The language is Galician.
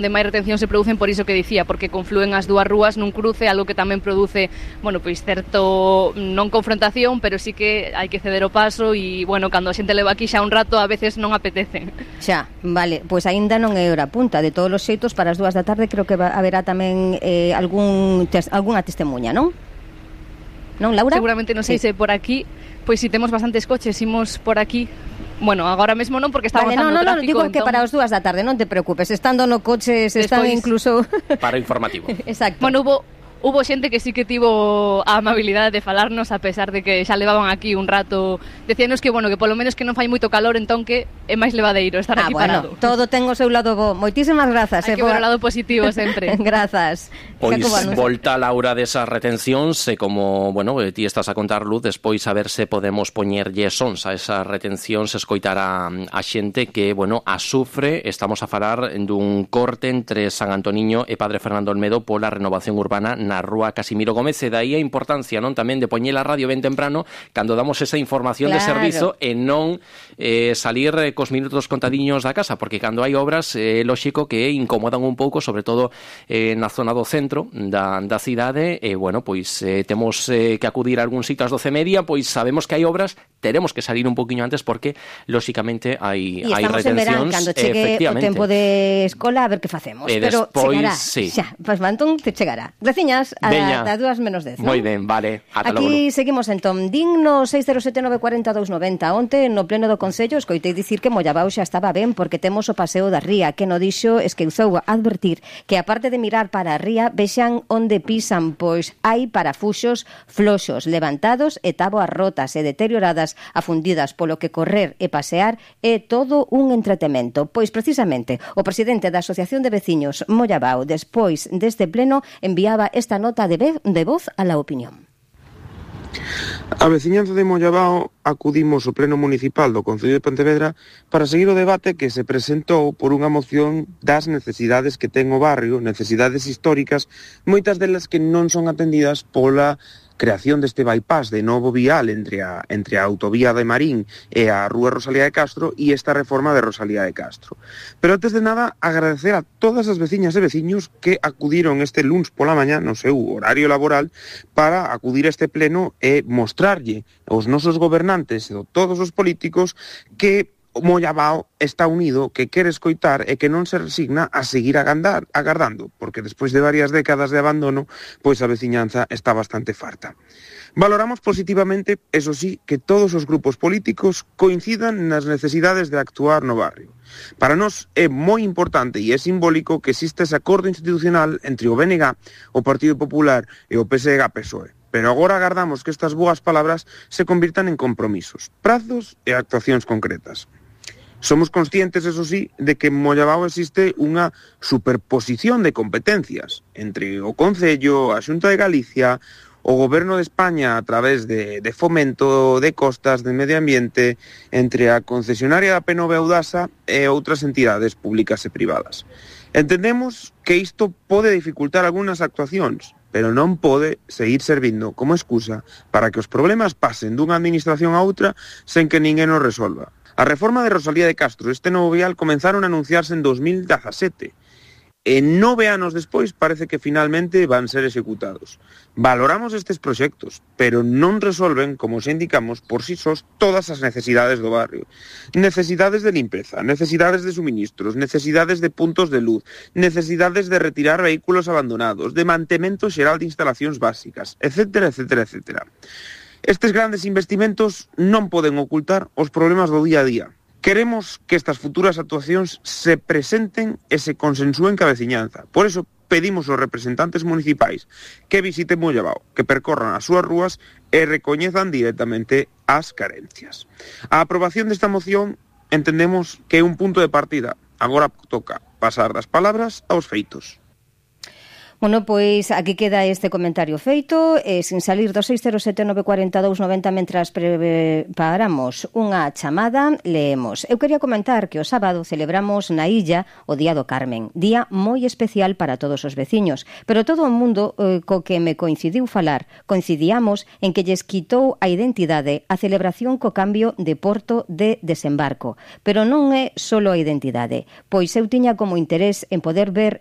De máis retención se producen por iso que dicía, porque conflúen as dúas rúas nun cruce, algo que tamén produce, pois certo non confrontación, pero sí que hai que ceder o paso e, cando a xente leva aquí xa un rato, a veces non apetece. Xa, vale, pois aínda non é hora punta. De todos os xeitos, para as 2 da tarde creo que haberá tamén algunha testemunha, non? Non, Laura? Seguramente, non sei se por aquí, pois si temos bastantes coches, imos por aquí. Agora mesmo non, porque estamos no tráfico. Digo que para as 2 da tarde, non te preocupes, estando no coche, se están incluso... Para informativo. Exacto. Hubo xente que sí que tivo a amabilidade de falarnos, a pesar de que xa levaban aquí un rato. Decíanos que, que polo menos que non fai moito calor, entón que é máis levadeiro estar aquí parado. Todo ten o seu lado bo. Moitísimas grazas. Hai que ver o lado positivo sempre. Grazas. Pois volta, Laura, desas retencións, e como, ti estás a contar, Luz, despois a ver se podemos poñerlle sons a esas retencións, escoitar a xente que, a sufre. Estamos a falar dun corte entre San Antoniño e Padre Fernando Olmedo pola renovación urbana na rúa Casimiro Gómez, e dai a importancia, non, tamén de poñer a radio ben temprano cando damos esa información de servizo e non salir cos minutos contadiños da casa, porque cando hai obras é lóxico que incomodan un pouco, sobre todo na zona do centro da cidade, e pois temos que acudir a algún sitio ás 12:30, pois sabemos que hai obras, teremos que salir un poquinho antes porque lóxicamente hai retencións. En verán, cando chegue o tempo de escola, a ver que facemos, pero chegará. Sí. Xa, pois entón te chegará. Graciñas. A 2:10. Moi ben, vale. Aquí seguimos entón. Digno 607-940-290. Onte, no pleno do Concello, escoitei dicir que Mollabao xa estaba ben porque temos o paseo da ría, que no dixo esqueuzou a advertir que aparte de mirar para a ría, vexan onde pisan, pois hai parafuxos floxos, levantados e táboas rotas e deterioradas, afundidas, polo que correr e pasear é todo un entretemento. Pois precisamente o presidente da Asociación de Veciños Mollabao, despois deste pleno, enviaba esta nota de voz a la opinión. A veciñanza de Mollabao acudimos ao pleno municipal do Concello de Pontevedra para seguir o debate que se presentou por unha moción das necesidades que ten o barrio, necesidades históricas, moitas delas que non son atendidas pola creación deste bypass de novo vial entre a autovía de Marín e a rúa Rosalía de Castro e esta reforma de Rosalía de Castro. Pero antes de nada, agradecer a todas as veciñas e veciños que acudiron este luns pola mañá no seu horario laboral para acudir a este pleno e mostrarlle aos nosos gobernantes e a todos os políticos que Mollabao está unido, que quere escoitar e que non se resigna a seguir agardando, porque despois de varias décadas de abandono, pois a veciñanza está bastante farta. Valoramos positivamente, eso sí, que todos os grupos políticos coincidan nas necesidades de actuar no barrio. Para nós é moi importante e é simbólico que exista ese acordo institucional entre o BNG, o Partido Popular e o PSG-PSOE. Pero agora agardamos que estas boas palabras se convirtan en compromisos, prazos e actuacións concretas. Somos conscientes, eso sí, de que en Mollabao existe unha superposición de competencias entre o Concello, a Xunta de Galicia, o Goberno de España a través de Fomento, de Costas, de Medio Ambiente, entre a concesionaria da PNV Audasa e outras entidades públicas e privadas. Entendemos que isto pode dificultar algunhas actuacións, pero non pode seguir servindo como excusa para que os problemas pasen dunha administración a outra sen que ninguén os resolva. A reforma de Rosalía de Castro e este novo vial comenzaron a anunciarse en 2017. E 9 anos despois parece que finalmente van ser executados. Valoramos estes proxectos, pero non resolven, como se indicamos, por si sós todas as necesidades do barrio. Necesidades de limpeza, necesidades de suministros, necesidades de puntos de luz, necesidades de retirar vehículos abandonados, de mantemento xeral de instalacións básicas, etcétera, etcétera, etcétera. Estes grandes investimentos non poden ocultar os problemas do día a día. Queremos que estas futuras actuacións se presenten e se consensúen ca veciñanza. Por eso pedimos aos representantes municipais que visiten Mollabao, que percorran as súas rúas e recoñezan directamente as carencias. A aprobación desta moción entendemos que é un punto de partida. Agora toca pasar das palabras aos feitos. Bueno, pois aquí queda este comentario feito, sin salir do 607-942-90 mentras preparamos unha chamada, leemos. Eu quería comentar que o sábado celebramos na illa o Día do Carmen, día moi especial para todos os veciños, pero todo o mundo co que me coincidiu falar, coincidíamos en que lles quitou a identidade a celebración co cambio de porto de desembarco, pero non é só a identidade, pois eu tiña como interés en poder ver